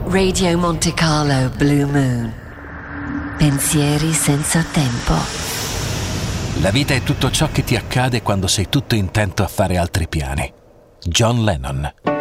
Radio Monte Carlo Blue Moon. Pensieri senza tempo. La vita è tutto ciò che ti accade quando sei tutto intento a fare altri piani. John Lennon.